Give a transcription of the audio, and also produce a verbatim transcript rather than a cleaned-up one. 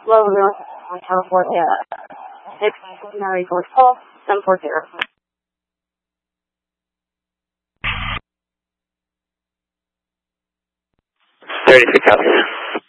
Low North, California, six nine four Paul, seven four zero. thirty-six Alpha.